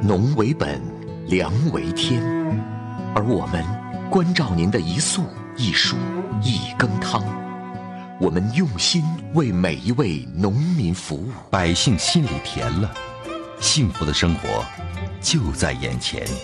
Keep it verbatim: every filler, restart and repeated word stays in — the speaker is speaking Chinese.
农为本，粮为天，而我们关照您的一粟一蔬一羹汤，我们用心为每一位农民服务， 百姓心里甜了，幸福的生活就在眼前。